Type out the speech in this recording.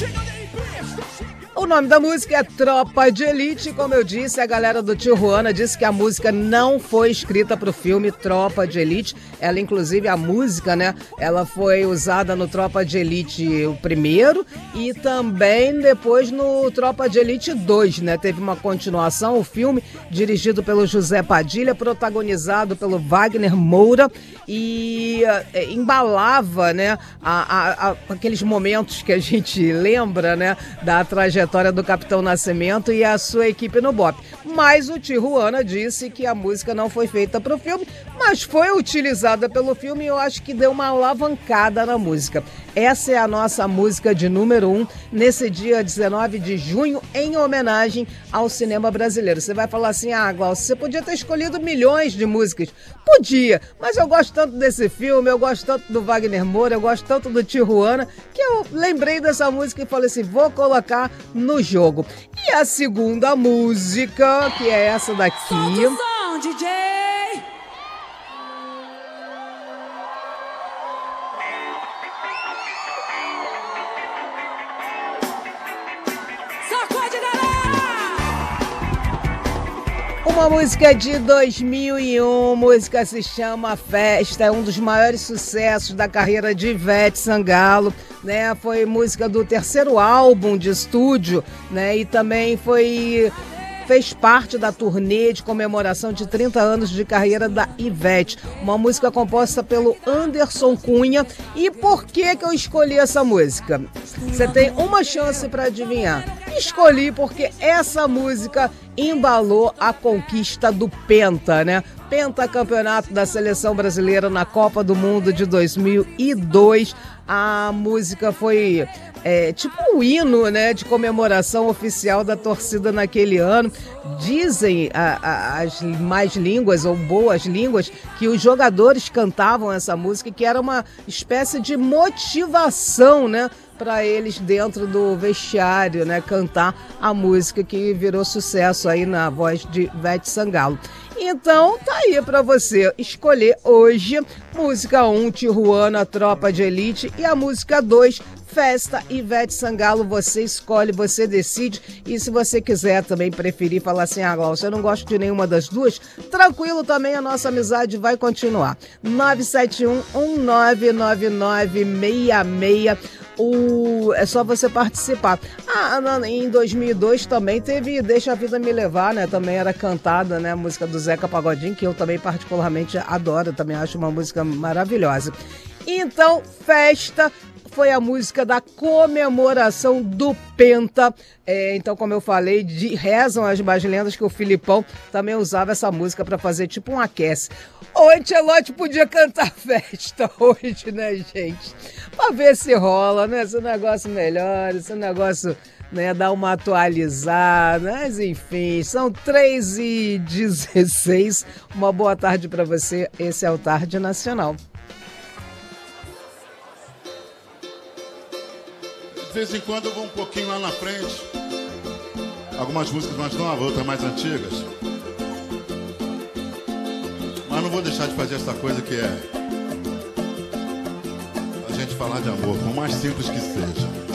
O nome da música é Tropa de Elite. Como eu disse, a galera do Tijuana disse que a música não foi escrita para o filme Tropa de Elite. Ela, inclusive, a música, né? Ela foi usada no Tropa de Elite o primeiro e também depois no Tropa de Elite 2, né? Teve uma continuação, o filme dirigido pelo José Padilha, protagonizado pelo Wagner Moura e embalava, né? Aqueles momentos que a gente lembra, né? Da trajetória do Capitão Nascimento e a sua equipe no BOPE. Mas o Tijuana disse que a música não foi feita para o filme, mas foi utilizada pelo filme e eu acho que deu uma alavancada na música. Essa é a nossa música de número 1 nesse dia 19 de junho, em homenagem ao cinema brasileiro. Você vai falar assim, Glaucio, você podia ter escolhido milhões de músicas. Podia, mas eu gosto tanto desse filme, eu gosto tanto do Wagner Moura, eu gosto tanto do Tijuana, que eu lembrei dessa música e falei assim, vou colocar no jogo. E a segunda música, que é essa daqui. Solta o som, DJ! Uma música de 2001, música se chama Festa, é um dos maiores sucessos da carreira de Ivete Sangalo, né? Foi música do terceiro álbum de estúdio, né? E também fez parte da turnê de comemoração de 30 anos de carreira da Ivete. Uma música composta pelo Anderson Cunha. E por que eu escolhi essa música? Você tem uma chance para adivinhar. Escolhi porque essa música embalou a conquista do Penta, né? Pentacampeonato da Seleção Brasileira na Copa do Mundo de 2002. A música foi tipo um hino, né, de comemoração oficial da torcida naquele ano. Dizem as más línguas ou boas línguas que os jogadores cantavam essa música, que era uma espécie de motivação, né, para eles dentro do vestiário, né, cantar a música que virou sucesso aí na voz de Ivete Sangalo. Então, tá aí para você escolher hoje música 1, Tijuana, Tropa de Elite, e a música 2, Festa, Ivete Sangalo. Você escolhe, você decide. E se você quiser também preferir falar assim, Glaucio, eu não gosto de nenhuma das duas, tranquilo também, a nossa amizade vai continuar. 971-199966. É só você participar. Em 2002 também teve Deixa a Vida Me Levar, né? Também era cantada, né? A música do Zeca Pagodinho, que eu também particularmente adoro, também acho uma música maravilhosa. Então, Festa foi a música da comemoração do Penta. Então, como eu falei, rezam as más lendas que o Filipão também usava essa música para fazer tipo um aquece. O Ancelotti podia cantar Festa hoje, né, gente? Pra ver se rola, né? Esse negócio melhora, esse negócio, né, dá uma atualizada. Mas, enfim, são 3h16. Uma boa tarde para você. Esse é o Tarde Nacional. De vez em quando eu vou um pouquinho lá na frente. Algumas músicas mais novas, outras mais antigas. Mas não vou deixar de fazer essa coisa que é a gente falar de amor, por mais simples que seja.